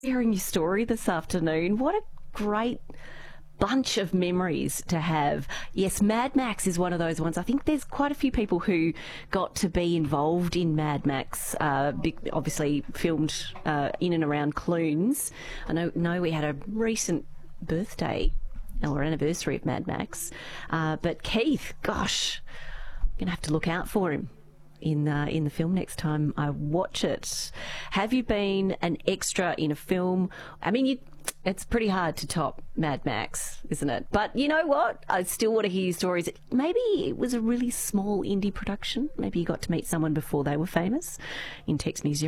Hearing your story this afternoon, what a great bunch of memories to have. Yes, Mad Max is one of those ones. I think there's quite a few people who got to be involved in Mad Max, obviously filmed in and around Clunes. I know we had a recent birthday or anniversary of Mad Max, but Keith, gosh, I'm going to have to look out for him in the film next time I watch it. Have you been an extra in a film? I mean, it's pretty hard to top Mad Max, isn't it? But you know what? I still want to hear your stories. Maybe it was a really small indie production. Maybe you got to meet someone before they were famous. In text me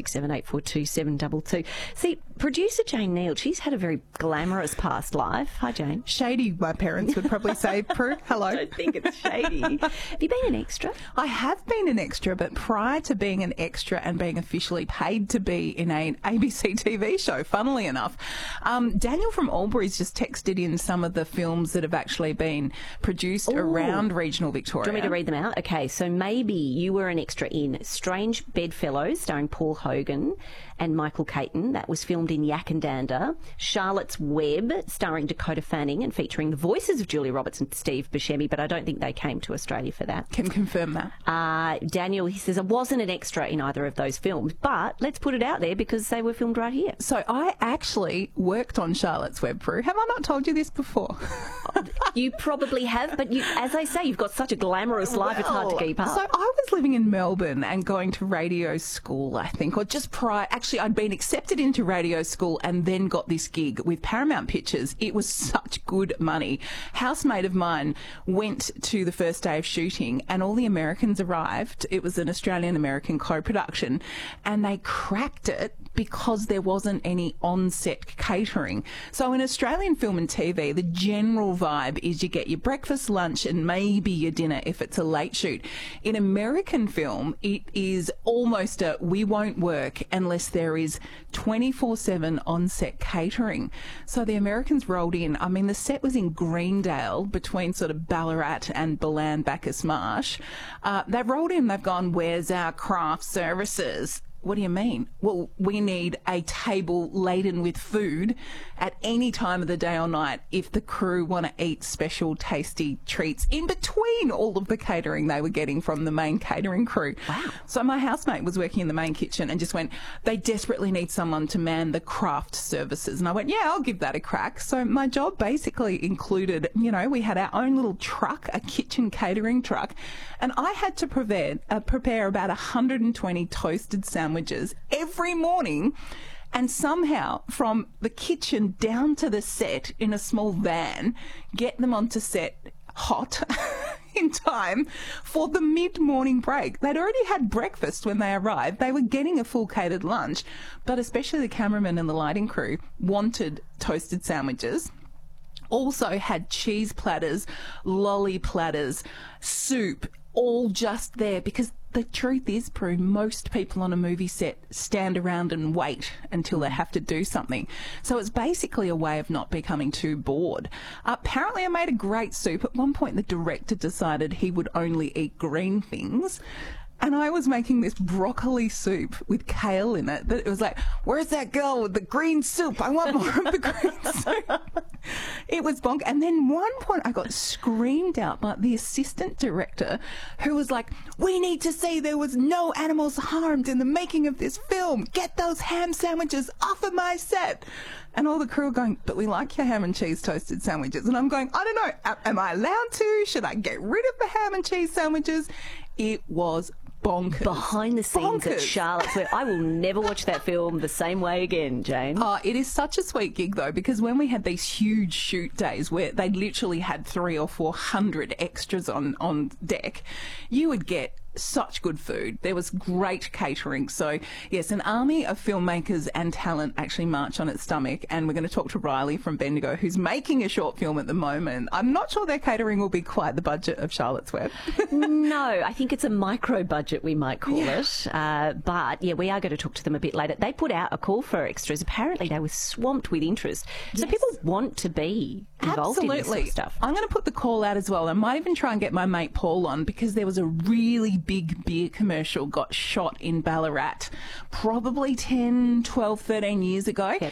0467842722. See, producer Jane Neal, she's had a very glamorous past life. Hi, Jane. Shady, my parents would probably say. Prue, hello. I don't think it's shady. Have you been an extra? I have been an extra, but prior to being an extra and being officially paid to be in an ABC TV show, funnily enough, Daniel from Albury's just texted in some of the films that have actually been produced around regional Victoria. Do you want me to read them out? Okay, so maybe you were an extra in Strange Bedfellows, starring Paul Hogan and Michael Caton. That was filmed in Yakandanda. Charlotte's Web, starring Dakota Fanning and featuring the voices of Julia Roberts and Steve Buscemi, but I don't think they came to Australia for that. Can confirm that. Daniel, he says, I wasn't an extra in either of those films, but let's put it out there because they were filmed right here. So I actually worked on Charlotte's Web, Prue. Have I not told you this before? You probably have, but as I say, you've got such a glamorous life, it's hard to keep up. So I was living in Melbourne and going to radio school, I think, or just prior. Actually, I'd been accepted into radio school and then got this gig with Paramount Pictures. It was such good money. Housemate of mine went to the first day of shooting and all the Americans arrived. It was an Australian-American co-production and they cracked it because there wasn't any on-set catering. So in Australian film and TV, the general vibe is you get your breakfast, lunch, and maybe your dinner if it's a late shoot. In American film, it is almost a we won't work unless there is 24/7 on-set catering. So the Americans rolled in. I mean, the set was in Greendale between sort of Ballarat and Balan Bacchus Marsh. They've rolled in, they've gone, where's our craft services? What do you mean? Well, we need a table laden with food at any time of the day or night if the crew want to eat special tasty treats in between all of the catering they were getting from the main catering crew. Wow. So my housemate was working in the main kitchen and just went, they desperately need someone to man the craft services. And I went, yeah, I'll give that a crack. So my job basically included, we had our own little truck, a kitchen catering truck, and I had to prepare about 120 toasted sandwiches every morning, and somehow from the kitchen down to the set in a small van, get them onto set hot in time for the mid-morning break. They'd already had breakfast when they arrived. They were getting a full catered lunch, but especially the cameraman and the lighting crew wanted toasted sandwiches. Also had cheese platters, lolly platters, soup, all just there because the truth is, Prue, most people on a movie set stand around and wait until they have to do something. So it's basically a way of not becoming too bored. Apparently I made a great soup. At one point the director decided he would only eat green things. And I was making this broccoli soup with kale in it. That it was like, where's that girl with the green soup? I want more of the green soup. It was bonk. And then one point I got screamed out by the assistant director who was like, we need to say there was no animals harmed in the making of this film. Get those ham sandwiches off of my set. And all the crew are going, but we like your ham and cheese toasted sandwiches. And I'm going, I don't know, am I allowed to? Should I get rid of the ham and cheese sandwiches? It was bonkers. Behind the scenes at Charlotte's Web. I will never watch that film the same way again, Jane. Oh, it is such a sweet gig, though, because when we had these huge shoot days where they literally had 300 or 400 extras on deck, you would get such good food. There was great catering. So, yes, an army of filmmakers and talent actually march on its stomach. And we're going to talk to Riley from Bendigo, who's making a short film at the moment. I'm not sure their catering will be quite the budget of Charlotte's Web. No, I think it's a micro budget, we might call it. But, yeah, we are going to talk to them a bit later. They put out a call for extras. Apparently, they were swamped with interest. So people want to be involved in this sort of stuff. I'm going to put the call out as well. I might even try and get my mate Paul on because there was a really big beer commercial got shot in Ballarat probably 10, 12, 13 years ago. Yep.